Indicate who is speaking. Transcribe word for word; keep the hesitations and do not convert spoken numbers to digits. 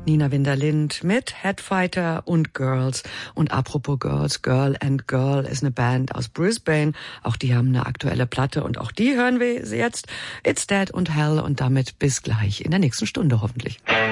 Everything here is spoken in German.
Speaker 1: Nina Winterlind mit Headfighter und Girls. Und apropos Girls, Girl and Girl ist eine Band aus Brisbane. Auch die haben eine aktuelle Platte und auch die hören wir jetzt. It's Dead und Hell und damit bis gleich in der nächsten Stunde hoffentlich.